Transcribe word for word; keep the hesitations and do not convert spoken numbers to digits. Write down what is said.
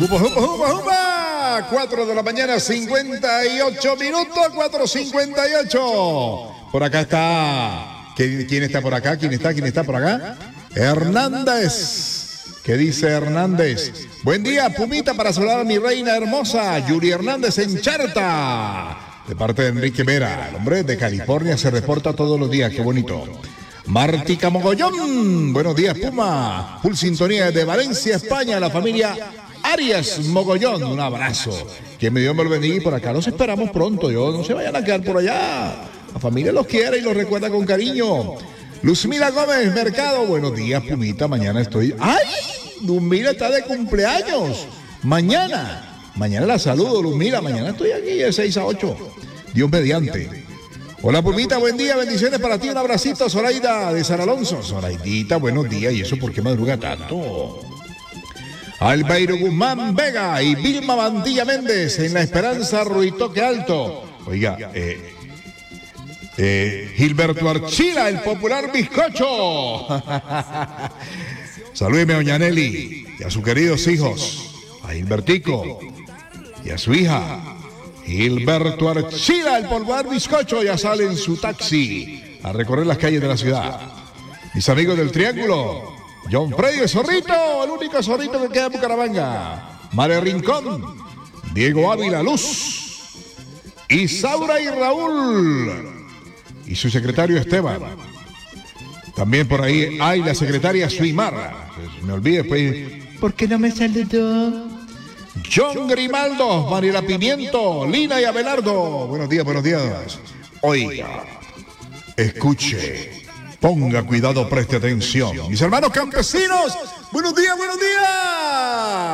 Upa, upa, upa, upa. cuatro de la mañana, cincuenta y ocho minutos, cuatro cincuenta y ocho. Por acá está. ¿Quién está por acá? ¿Quién está? ¿Quién está por acá? Hernández. ¿Qué dice Hernández? Buen día, Pumita, para saludar a mi reina hermosa, Yuri Hernández en Charta. De parte de Enrique Vera, el hombre de California se reporta todos los días, qué bonito. Martica Mogollón, buenos días, Puma. Full sintonía de Valencia, España, la familia Arias Mogollón, un abrazo. Que me Dios me lo bendiga y por acá los esperamos pronto. Yo no se vayan a quedar por allá. La familia los quiere y los recuerda con cariño. Luzmila Gómez Mercado, buenos días, Pumita. Mañana estoy. ¡Ay! Luzmila está de cumpleaños. Mañana. Mañana la saludo, Luzmila. Mañana estoy aquí de seis a ocho. Dios mediante. Hola, Pumita, buen día, bendiciones para ti. Un abracito, Zoraida de San Alonso. Zoraidita, buenos días. ¿Y eso por qué madruga tanto? Albeiro Guzmán Vega y Vilma Bandilla Méndez en La Esperanza, Ruitoque Alto. Oiga, eh, eh, Gilberto Archila, el popular bizcocho. Salúdeme a doña Nelly y a sus queridos hijos, a Gilbertico y a su hija. Gilberto Archila, el popular bizcocho, ya sale en su taxi a recorrer las calles de la ciudad. Mis amigos del Triángulo, John Freddy el Zorrito, el único zorrito que queda en Bucaramanga. Mare Rincón, Diego Ávila Luz, Isaura y Raúl, y su secretario Esteban. También por ahí hay la secretaria Suimar. Pues me olvidé, pues. ¿Por qué no me saludó? John Grimaldo, Mariela Pimiento, Lina y Abelardo. Buenos días, buenos días. Oiga, escuche, ponga cuidado, preste atención. Mis hermanos campesinos, buenos días, buenos días.